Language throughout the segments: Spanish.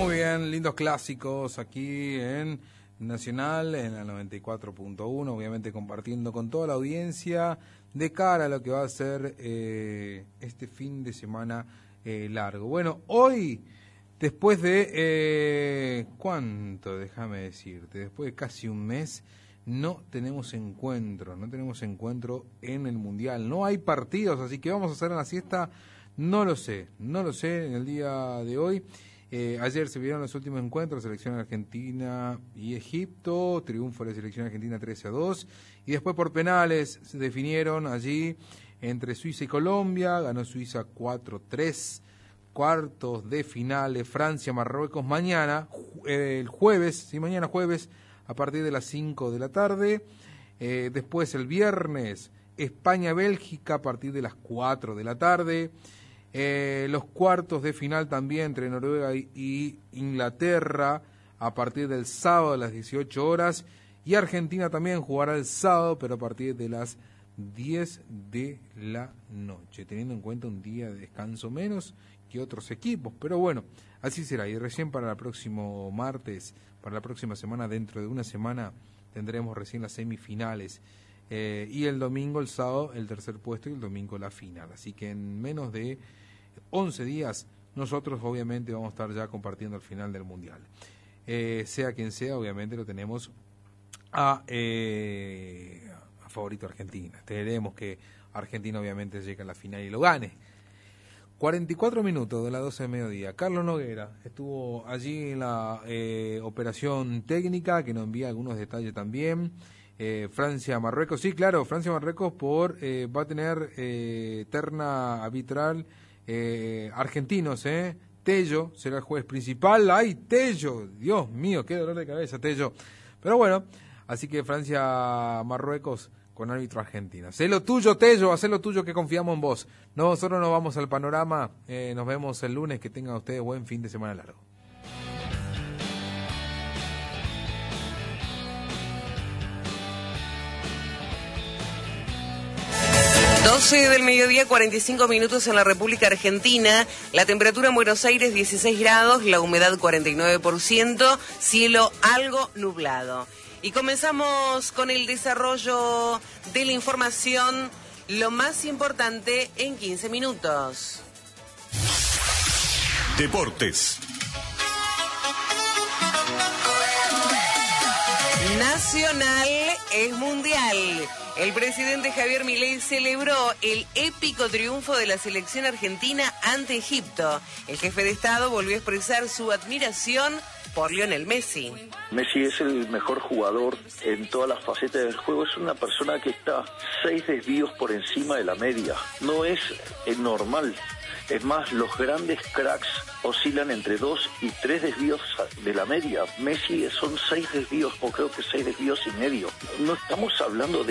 Muy bien, lindos clásicos aquí en Nacional, en la 94.1, obviamente compartiendo con toda la audiencia de cara a lo que va a ser este fin de semana largo. Bueno, hoy, después de, ¿cuánto? Déjame decirte, después de casi un mes, no tenemos encuentro en el Mundial, no hay partidos, así que vamos a hacer una siesta, no lo sé en el día de hoy. Ayer se vieron los últimos encuentros, selección argentina y Egipto, triunfo de la selección argentina 13-2, y después por penales se definieron allí entre Suiza y Colombia, ganó Suiza 4-3, cuartos de finales, Francia-Marruecos mañana, el jueves, mañana jueves, a partir de las 5 de la tarde, después el viernes, España-Bélgica a partir de las 4 de la tarde, los cuartos de final también entre Noruega y Inglaterra a partir del sábado a las 18 horas y Argentina también jugará el sábado pero a partir de las 10 de la noche, teniendo en cuenta un día de descanso menos que otros equipos, pero bueno, así será. Y recién para el próximo martes, para la próxima semana, dentro de una semana, tendremos recién las semifinales. Y el domingo, el sábado, el tercer puesto y el domingo la final. Así que en menos de 11 días nosotros obviamente vamos a estar ya compartiendo el final del Mundial. Sea quien sea, obviamente lo tenemos a favorito Argentina. Tenemos que Argentina obviamente llegue a la final y lo gane. 44 minutos de las 12 de mediodía. Carlos Noguera estuvo allí en la operación técnica que nos envía algunos detalles también. Francia-Marruecos, sí, claro, Francia-Marruecos va a tener terna arbitral argentinos, Tello será el juez principal. ¡Ay, Tello! Dios mío, qué dolor de cabeza, Tello. Pero bueno, así que Francia-Marruecos con árbitro argentino. Hacé lo tuyo, Tello, hacé lo tuyo que confiamos en vos. Nosotros nos vamos al panorama, nos vemos el lunes, que tengan ustedes buen fin de semana largo. 12 del mediodía, 45 minutos en la República Argentina. La temperatura en Buenos Aires 16 grados, la humedad 49%, cielo algo nublado. Y comenzamos con el desarrollo de la información, lo más importante en 15 minutos. Deportes. Nacional es mundial. El presidente Javier Milei celebró el épico triunfo de la selección argentina ante Egipto. El jefe de Estado volvió a expresar su admiración por Lionel Messi. Messi es el mejor jugador en todas las facetas del juego. Es una persona que está 6 desvíos por encima de la media. No es normal. Es más, los grandes cracks oscilan entre 2 y 3 desvíos de la media. Messi son 6 desvíos, o creo que 6 desvíos y medio. No estamos hablando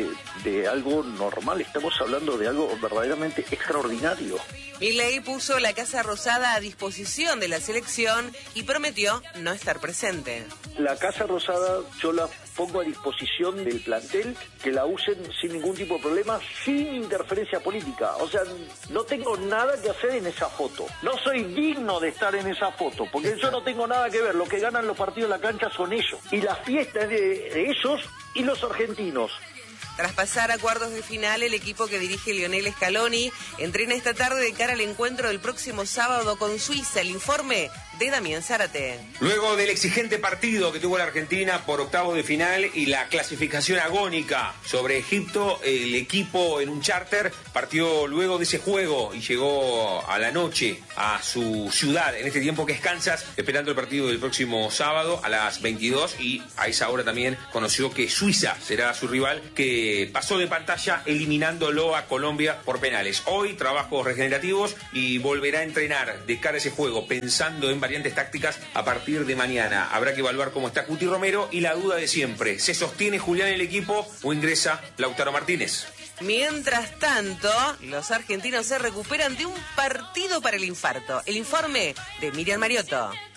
de algo normal, estamos hablando de algo verdaderamente extraordinario. Milei puso la Casa Rosada a disposición de la selección y prometió no estar presente. La Casa Rosada yo la pongo a disposición del plantel, que la usen sin ningún tipo de problema, sin interferencia política. O sea, no tengo nada que hacer en esa foto. No soy digno de estar en esa foto, porque yo no tengo nada que ver. Lo que ganan los partidos en la cancha son ellos. Y la fiesta es de ellos y los argentinos. Tras pasar a cuartos de final, el equipo que dirige Lionel Scaloni entrena esta tarde de cara al encuentro del próximo sábado con Suiza. El informe de Damián Zárate. Luego del exigente partido que tuvo la Argentina por octavos de final y la clasificación agónica sobre Egipto, el equipo en un charter partió luego de ese juego y llegó a la noche a su ciudad, en este tiempo que es Kansas, esperando el partido del próximo sábado a las 22, y a esa hora también conoció que Suiza será su rival, que pasó de pantalla eliminándolo a Colombia por penales. Hoy trabajos regenerativos y volverá a entrenar de cara a ese juego, pensando en variantes tácticas a partir de mañana. Habrá que evaluar cómo está Cuti Romero y la duda de siempre: ¿se sostiene Julián en el equipo o ingresa Lautaro Martínez? Mientras tanto, los argentinos se recuperan de un partido para el infarto. El informe de Miriam Mariotto.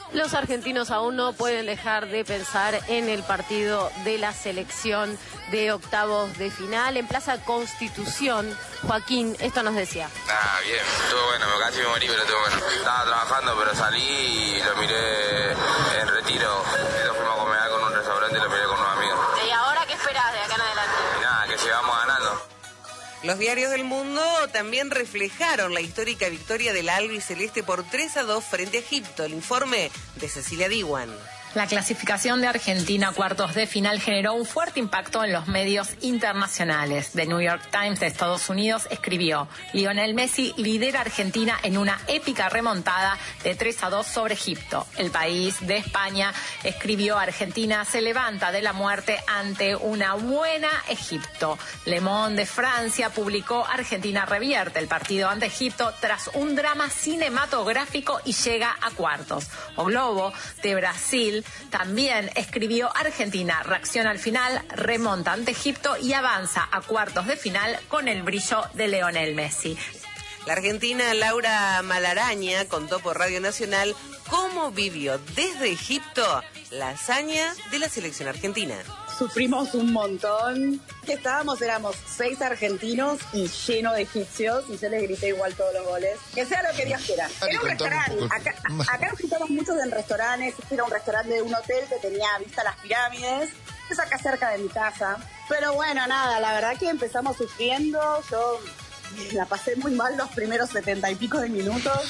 Los argentinos aún no pueden dejar de pensar en el partido de la selección de octavos de final en Plaza Constitución. Joaquín, esto nos decía. Bien, estuvo bueno, casi me morí, pero estuvo bueno. Estaba trabajando, pero salí y lo miré en retiro. Entonces fuimos a comer algo en un restaurante y lo miré con unos amigos. ¿Y ahora qué esperás de acá en adelante? Y nada, que sigamos ganando. Los diarios del mundo también reflejaron la histórica victoria del albiceleste por 3-2 frente a Egipto. El informe de Cecilia Diwan. La clasificación de Argentina a cuartos de final generó un fuerte impacto en los medios internacionales. The New York Times de Estados Unidos escribió: Lionel Messi lidera a Argentina en una épica remontada de 3-2 sobre Egipto. El País de España escribió: Argentina se levanta de la muerte ante una buena Egipto. Le Monde de Francia publicó: Argentina revierte el partido ante Egipto tras un drama cinematográfico y llega a cuartos. O Globo de Brasil también escribió: Argentina reacciona al final, remonta ante Egipto y avanza a cuartos de final con el brillo de Lionel Messi. La argentina Laura Malaraña contó por Radio Nacional cómo vivió desde Egipto la hazaña de la selección argentina. Sufrimos un montón. Éramos 6 argentinos y lleno de egipcios, y yo les grité igual todos los goles. Que sea lo que Dios quiera. Era un restaurante. Acá nos juntamos muchos en restaurantes. Era un restaurante de un hotel que tenía vista a las pirámides. Es acá cerca de mi casa. Pero bueno, nada, la verdad que empezamos sufriendo. Yo la pasé muy mal los primeros 70 y pico de minutos.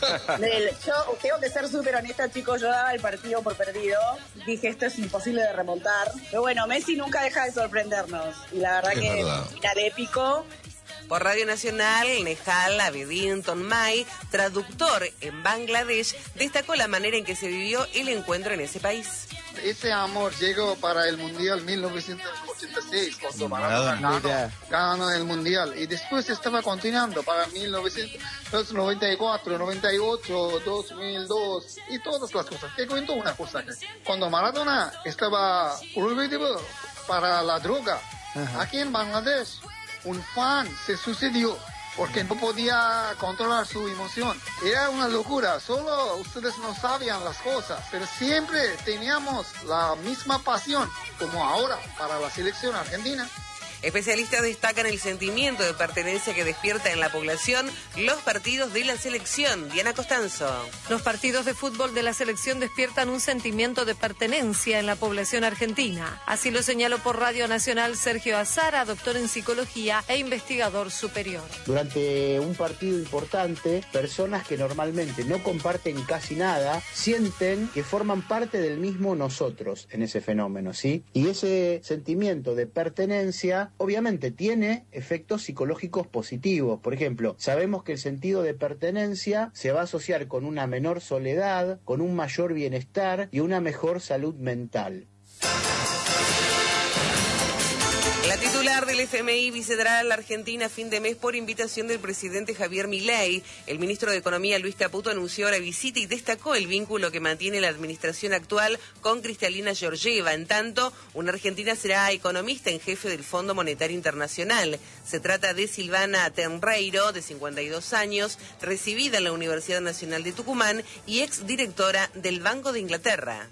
Yo tengo que ser súper honesta, chicos, yo daba el partido por perdido. Dije, esto es imposible de remontar. Pero bueno, Messi nunca deja de sorprendernos. Y la verdad que final épico. Por Radio Nacional, Nehal Abedin Tonmay, traductor en Bangladesh, destacó la manera en que se vivió el encuentro en ese país. Ese amor llegó para el Mundial 1986, cuando Maradona ganó el Mundial. Y después estaba continuando para 1994, 98, 2002 y todas las cosas. Te cuento una cosa. Cuando Maradona estaba prohibido para la droga, aquí en Bangladesh, un fan se sucedió porque no podía controlar su emoción. Era una locura, solo ustedes no sabían las cosas, pero siempre teníamos la misma pasión como ahora para la selección argentina. Especialistas destacan el sentimiento de pertenencia que despierta en la población los partidos de la selección. Diana Costanzo. Los partidos de fútbol de la selección despiertan un sentimiento de pertenencia en la población argentina. Así lo señaló por Radio Nacional Sergio Azara, doctor en psicología e investigador superior. Durante un partido importante, personas que normalmente no comparten casi nada, sienten que forman parte del mismo nosotros en ese fenómeno, ¿sí? Y ese sentimiento de pertenencia obviamente tiene efectos psicológicos positivos. Por ejemplo, sabemos que el sentido de pertenencia se va a asociar con una menor soledad, con un mayor bienestar y una mejor salud mental. La titular del FMI visitará a la Argentina a fin de mes por invitación del presidente Javier Milei. El ministro de Economía, Luis Caputo, anunció la visita y destacó el vínculo que mantiene la administración actual con Cristalina Georgieva. En tanto, una argentina será economista en jefe del Fondo Monetario Internacional. Se trata de Silvana Tenreiro, de 52 años, recibida en la Universidad Nacional de Tucumán y exdirectora del Banco de Inglaterra.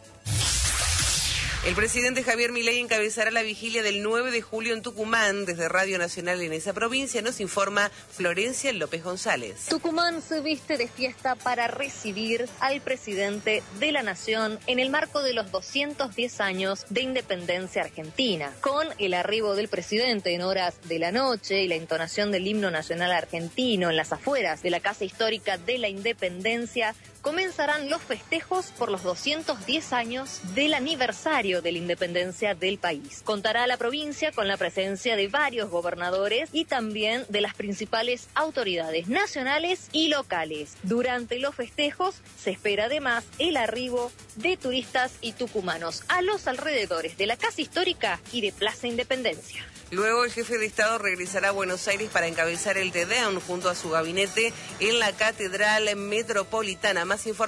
El presidente Javier Milei encabezará la vigilia del 9 de julio en Tucumán. Desde Radio Nacional en esa provincia nos informa Florencia López González. Tucumán se viste de fiesta para recibir al presidente de la Nación en el marco de los 210 años de independencia argentina. Con el arribo del presidente en horas de la noche y la entonación del himno nacional argentino en las afueras de la Casa Histórica de la Independencia, comenzarán los festejos por los 210 años del aniversario de la independencia del país. Contará la provincia con la presencia de varios gobernadores y también de las principales autoridades nacionales y locales. Durante los festejos se espera además el arribo de turistas y tucumanos a los alrededores de la Casa Histórica y de Plaza Independencia. Luego el jefe de Estado regresará a Buenos Aires para encabezar el Te Deum junto a su gabinete en la Catedral Metropolitana. Más información